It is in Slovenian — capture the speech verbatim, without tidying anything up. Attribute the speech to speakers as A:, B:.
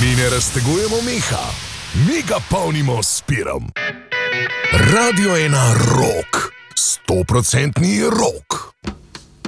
A: Mi ne raztegujemo meha, mi ga polnimo s pirom. Radio ena Rock, stoprocentni rock.